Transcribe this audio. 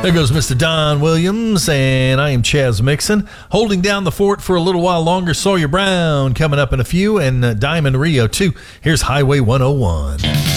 There goes Mr. Don Williams, and I am Chaz Mixon. Holding down the fort for a little while longer, Sawyer Brown coming up in a few, and Diamond Rio too. Here's Highway 101.